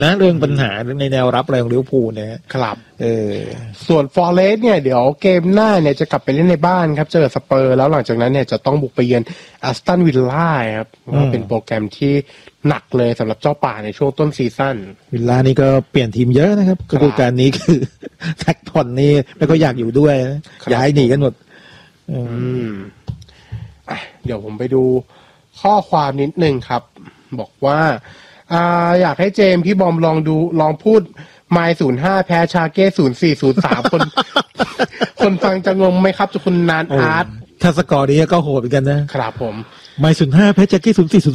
นะเรื่องปัญหาในแนวรับอะไรของลิเวอร์พูลเนี่ยครับส่วนฟอร์เรสต์เนี่ยเดี๋ยวเกมหน้าเนี่ยจะกลับไปเล่นในบ้านครับเจอสเปอร์แล้วหลังจากนั้นเนี่ยจะต้องบุกไปเยือนแอสตันวิลล่าครับว่าเป็นโปรแกรมที่หนักเลยสำหรับเจ้าป่าในช่วงต้นซีซั่นวิลล่านี่ก็เปลี่ยนทีมเยอะนะครับฤดูกาลนี้คือแท็กพอนนี่แล้วก็อยากอยู่ด้วยย้ายหนีกันหมดเดี๋ยวผมไปดูข้อความนิดนึงครับบอกว่าอยากให้เจมพี่บอมลองพูดไมล์05แพ้ชาเก้0403คนฟังจะงงไหมครับจุคุณนานอาร์ตถ้าสกอร์นี้ก็โหดเหมือนกันนะครับผมไมล์05แพ้ชาเก้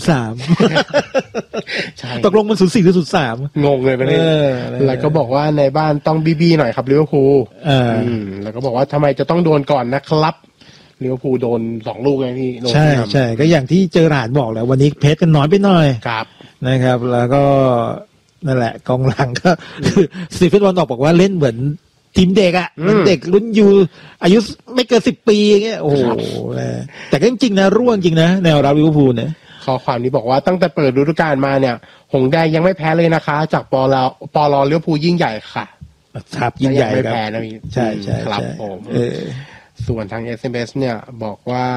0403ใช่ตกลงมัน04หรือ03 งงเลยไปเลยแล้วก็บอกว่าในบ้านต้องบีหน่อยครับลิเวอร์พูลแล้วก็บอกว่าทำไมจะต้องโดนก่อนนะครับลิเวอร์พูลโดน2ลูกเลยพี่ใช่ก็อย่างที่เจอราดบอกแล้ววันนี้เพชรกันน้อยไปหน่อยครับนะครับแล้วก็นั่นแหละกองหลังก็สตีเฟนวอร์น็อกบอกว่าเล่นเหมือนทีมเด็กอ่ะมันเด็กรุ่นยูอายุไม่เกิน10 ปีอย่างเงี้ยโอ้โหแต่ก็จริงๆนะร่วงจริงนะแนวรับลิเวอร์พูลเนี่ยข้อความนี้บอกว่าตั้งแต่เปิดฤดูกาลมาเนี่ยหงแดงยังไม่แพ้เลยนะคะจากปลลิเวอร์พูลยิ่งใหญ่ค่ะครับยิ่งใหญ่ไม่แพ้นะพี่ใช่ครับผมส่วนทาง SMS เนี่ยบอกว่า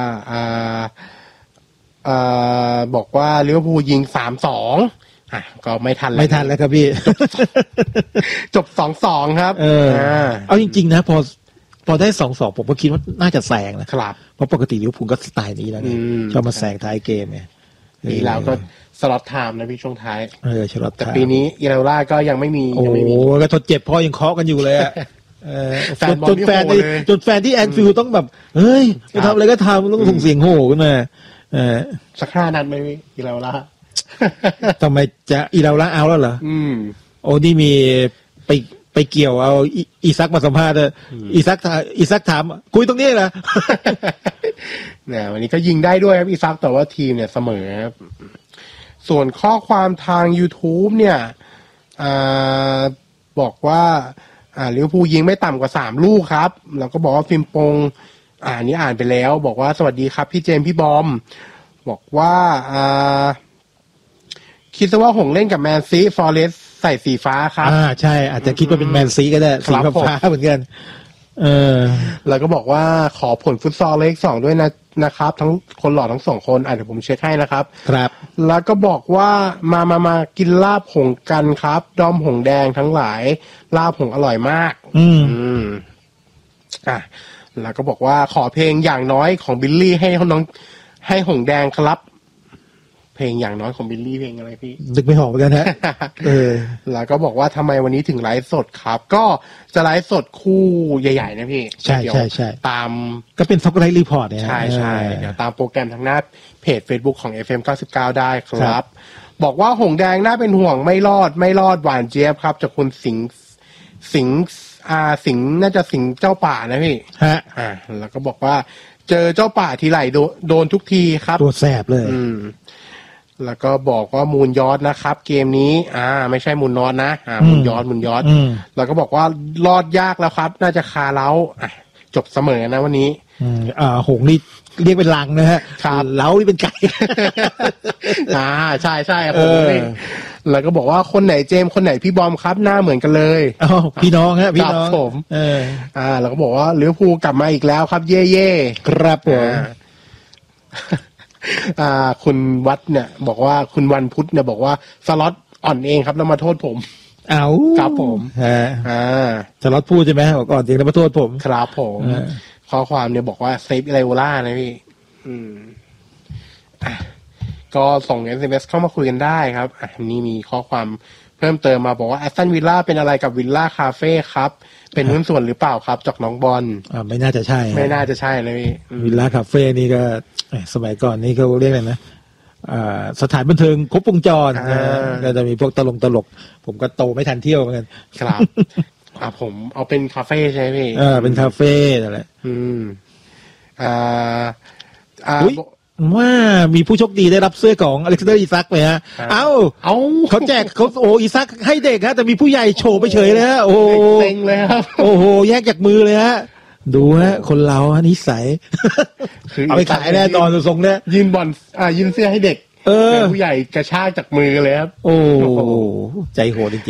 บอกว่าลิเวอร์พูลยิง3-2ก็ไม่ทันแล้วครับพี่จบ 2-2 ครับเอาจริงๆนะพอได้ 2-2 ผมก็คิดว่าน่าจะแซงนะครับเพราะปกติลิเวอร์พูลก็สไตล์นี้แล้วนะชอบมาแซงท้ายเกมเนี่ยปีแล้วก็สล็อตไทม์นะพี่ช่วงท้ายสล็อตแต่ปีนี้อิราล่าก็ยังไม่มีโอ้ก็ทดเจ็บพ่อยังเคาะกันอยู่เลยอะจนแฟนที่แอนฟิลด์ต้องแบบเฮ้ยจะทำอะไรก็ทำต้องส่งเสียงโห่ขึ้นมาสัก5 นัดไหมพี่อิราล่าทำไมจะอิราล่าเอาแล้วเหรอโอ้นี่มีไปเกี่ยวเอาอีซักมาสัมภาษณ์อีซักถามคุยตรงนี้เหรอเนี่ยวันนี้ก็ยิงได้ด้วยครับอีซักแต่ว่าทีมเนี่ยเสมอครับส่วนข้อความทาง YouTube เนี่ยบอกว่าลิเวอร์พูลยิงไม่ต่ำกว่า3 ลูกครับแล้วก็บอกว่าฟิล์มปงนี่อ่านไปแล้วบอกว่าสวัสดีครับพี่เจมพี่บอมบอกว่าคิดซะว่าหงเล่นกับแมนซีฟอเรสต์ใส่สีฟ้าครับใช่อาจจะคิดว่าเป็นแมนซีก็ได้สีฟ้าเหมือนกันแล้วก็บอกว่าขอผลฟุตซอลเลข2ด้วยนะครับทั้งคนหล่อทั้ง2 คนเดี๋ยวผมเช็คให้นะครับครับแล้วก็บอกว่ามากินลาบหงกันครับดอมหงแดงทั้งหลายลาบหงอร่อยมากแล้วก็บอกว่าขอเพลงอย่างน้อยของบิลลี่ให้น้องให้หงแดงครับเพลงอย่างน้อยของบิลลี่เพลงอะไรพี่นึกไม่ออกเหมือนกันฮะแล้วก็บอกว่าทำไมวันนี้ถึงไลฟ์สดครับก็จะไลฟ์สดคู่ใหญ่ๆนะพี่ใช่ตามก็เป็นซ็อกไลท์รีพอร์ตเนี่ยใช่เดี๋ยวตามโปรแกรมทางหน้าเพจ Facebook ของ FM 99ได้ครับบอกว่าหงแดงน่าเป็นห่วงไม่รอดหวานเจี๊ยบครับจากคุณสิงน่าจะสิงเจ้าป่านะพี่แล้วก็บอกว่าเจอเจ้าป่าทีไรโดนทุกทีครับตัวแสบเลยแล้วก็บอกว่ามูลยอดนะครับเกมนี้ไม่ใช่มูลนอตนะมูลยอดแล้วก็บอกว่ารอดยากแล้วครับน่าจะคาเล้าจบเสมอนะวันนี้หงนี่เรียกเป็นลังนะฮะเล้านี่เป็นไก่ใช่ครับแล้วก็บอกว่าคนไหนเจมคนไหนพี่บอมครับหน้าเหมือนกันเลยพี่น้องฮะพี่น้องผมแล้วก็บอกว่าลิเวอร์พูลกลับมาอีกแล้วครับเย่ครับผมคุณวัดเนี่ยบอกว่าคุณวันพุธเนี่ยบอกว่าสล็อตอ่อนเองครับแล้วมาโทษผมครับผมสล็อตพูดใช่ไหมบอกก่อนจริงแล้วมาโทษผมครับผมข้อความเนี่ยบอกว่าเซฟไลโอล่านะพี่ก็ส่ง SMS เข้ามาคุยกันได้ครับนี่มีข้อความเพิ่มเติมมาบอกว่าแอสตันวิลล่าเป็นอะไรกับวิลล่าคาเฟ่ครับเป็นหุ้นส่วนหรือเปล่าครับจากน้องบอลไม่น่าจะใช่เลยพี่วิลล่าคาเฟ่นี่ก็สมัยก่อนนี่เขาเรียกอะไรนะสถานบันเทิงครบวงจรก็จะมีพวกตลกผมก็โตไม่ทันเที่ยวเหมือนกันครับผมเอาเป็นคาเฟ่ใช่ไหมพี่เป็นคาเฟ่นั่นแหละว่ามีผู้โชคดีได้รับเสื้อของอเล็กซานเดอร์อีซักไปฮะเขาแจกเขาอีซักให้เด็กฮะแต่มีผู้ใหญ่โชว์ไปเฉยเลยฮะโอ้เซ็งเลยครับโอ้โหแยกจากมือเลยฮะดูฮะคนเรานิสัยเอาไปขายแน่นอนทรงเนี้ยยืนบอลยืนเสื้อให้เด็กเออผู้ใหญ่กระชากจากมือเลยครับโอ้ใจโหดจริง